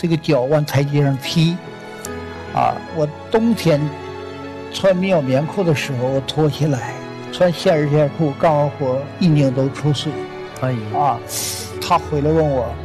这个脚往台阶上踢。我冬天穿棉袄棉裤的时候，我脱下来穿线儿线裤，干完活一拧都出水。 哎呀， 他回来问我